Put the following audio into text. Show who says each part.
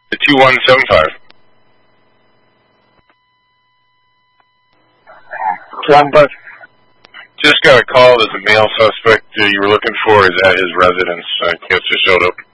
Speaker 1: The 2175. Just got a call that the male suspect you were looking for is at his residence. He just showed up.